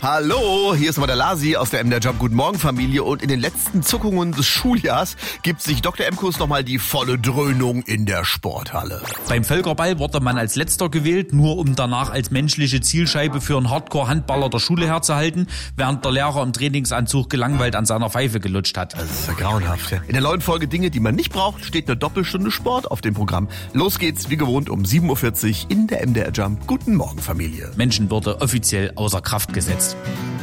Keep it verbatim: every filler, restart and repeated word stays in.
Hallo, hier ist mal der Lasi aus der M D R Jump. Guten Morgen, Familie. Und in den letzten Zuckungen des Schuljahrs gibt sich Doktor Emkus nochmal die volle Dröhnung in der Sporthalle. Beim Völkerball wurde man als Letzter gewählt, nur um danach als menschliche Zielscheibe für einen Hardcore-Handballer der Schule herzuhalten, während der Lehrer im Trainingsanzug gelangweilt an seiner Pfeife gelutscht hat. Das ist ja grauenhaft. In der neuen Folge Dinge, die man nicht braucht, steht eine Doppelstunde Sport auf dem Programm. Los geht's, wie gewohnt, um sieben Uhr vierzig in der M D R Jump. Guten Morgen, Familie. Menschenwürde offiziell außer Kraft gesetzt.